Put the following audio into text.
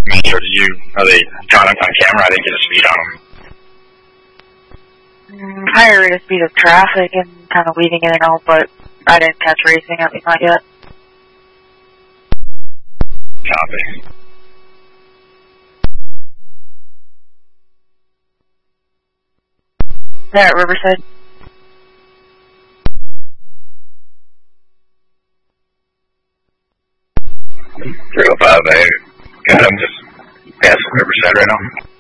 Metro, are they caught on camera? I didn't get a speed on them. Higher rate of speed of traffic and kind of weaving in and out, but I didn't catch racing, at least not yet. Copy. There at Riverside. 305A. Good, I'm just passing Riverside right now.